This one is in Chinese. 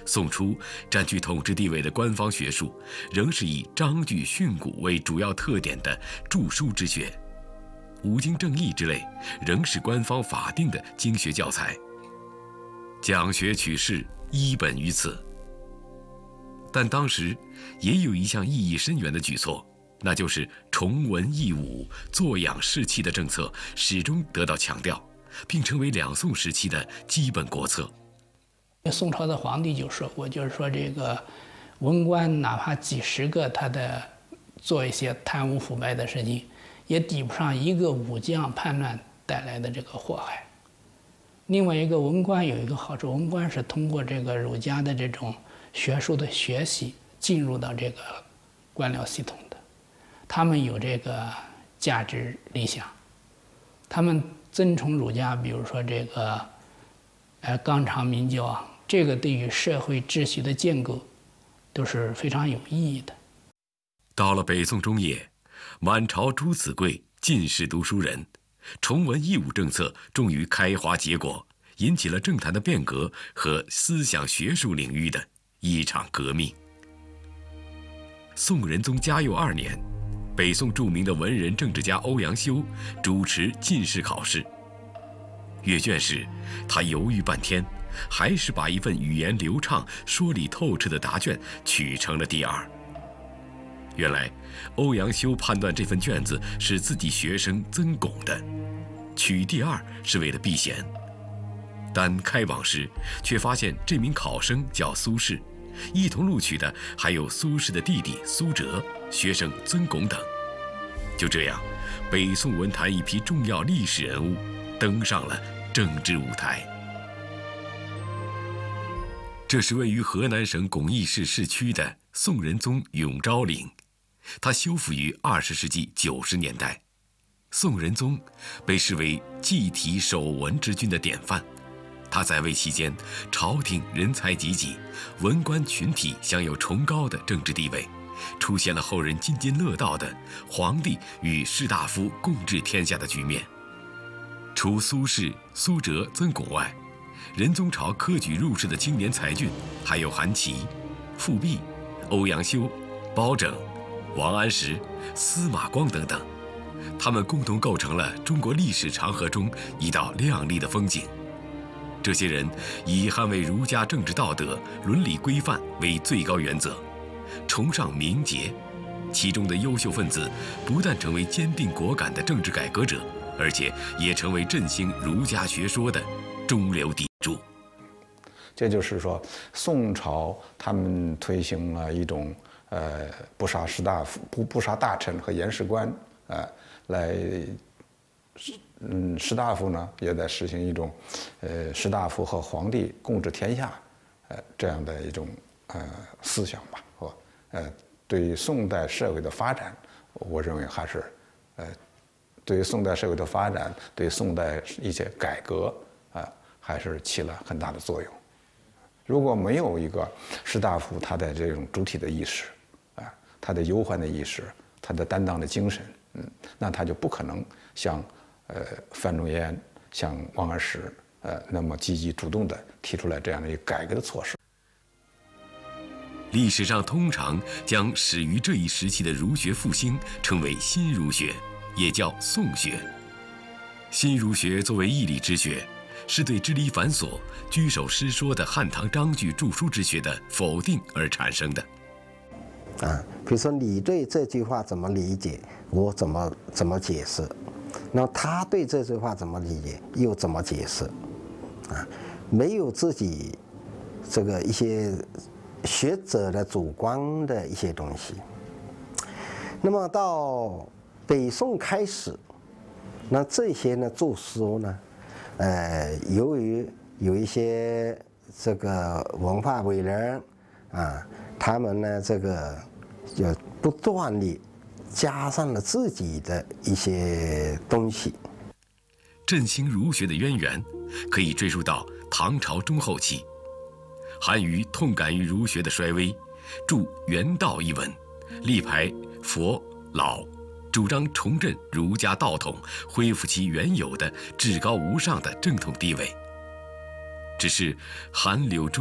宋初占据统治地位的官方学术，仍是以章句训诂为主要特点的著书之学，五经正义之类仍是官方法定的经学教材。讲学取士依本于此。但当时也有一项意义深远的举措，那就是崇文抑武、作养士气的政策始终得到强调，并成为两宋时期的基本国策。 宋朝的皇帝就说过，就是说这个文官哪怕几十个，他的做一些贪污腐败的事情，也抵不上一个武将叛乱带来的这个祸害。另外一个文官有一个好处，文官是通过这个儒家的这种学术的学习进入到这个官僚系统的，他们有这个价值理想，他们尊崇儒家，比如说这个纲常名教啊，这个对于社会秩序的建构都是非常有意义的。 到了北宋中叶，满朝诸子贵、进士读书人，崇文抑武政策终于开花结果，引起了政坛的变革和思想学术领域的一场革命。宋仁宗嘉佑2年，北宋著名的文人政治家欧阳修主持进士考试。阅卷时，他犹豫半天，还是把一份语言流畅、说理透彻的答卷取成了第2。原来，欧阳修判断这份卷子是自己学生曾巩的，取第2是为了避嫌。但开榜时，却发现这名考生叫苏轼，一同录取的还有苏轼的弟弟苏辙、学生曾巩等。就这样，北宋文坛一批重要历史人物登上了政治舞台。这是位于河南省巩义市市区的宋仁宗永昭陵，它修复于20世纪90年代。宋仁宗被视为祭体守文之君的典范，他在位期间，朝廷人才济济，文官群体享有崇高的政治地位，出现了后人津津乐道的皇帝与士大夫共治天下的局面。除苏轼、苏辙、曾巩外，仁宗朝科举入仕的青年才俊还有韩琦、富弼、欧阳修、包拯、王安石、司马光等等，他们共同构成了中国历史长河中一道亮丽的风景。这些人以捍卫儒家政治道德、伦理规范为最高原则，崇尚名节。其中的优秀分子不但成为坚定果敢的政治改革者，而且也成为振兴儒家学说的中流砥柱。 这就是说，宋朝他们推行了一种不杀士大夫、不杀大臣和言事官，来士大夫呢也在实行一种士大夫和皇帝共治天下这样的一种思想吧，对于宋代社会的发展，我认为还是对于宋代社会的发展，对宋代一些改革还是起了很大的作用。如果没有一个士大夫他的这种主体的意识他的忧患的意识，他的担当的精神，那他就不可能像范仲淹、像王安石那么积极主动地提出来这样的一个改革的措施。 历史上通常将始于这一时期的儒学复兴称为新儒学，也叫宋学。新儒学作为义理之学，是对支离繁琐、拘守诗说的汉唐章句著书之学的否定而产生的。 比如说你对这句话怎么理解，我怎么解释，那他对这句话怎么理解，又怎么解释，没有自己这个一些学者的主观的一些东西。那么到北宋开始，那这些呢著书呢，由于有一些这个文化伟人他们呢这个就不断地加上了自己的一些东西。 振兴儒学的渊源可以追溯到唐朝中后期。韩愈痛感于儒学的衰微，著《原道》一文，力排佛老，主张重振儒家道统，恢复其原有的至高无上的正统地位。只是韩柳